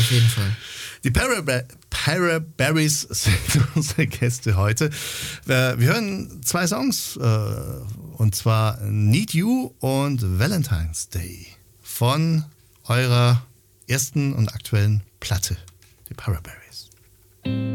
Auf jeden Fall. Die Paraberries sind unsere Gäste heute. Wir hören 2 Songs, und zwar Need You und Valentine's Day von eurer ersten und aktuellen Platte, die Paraberries.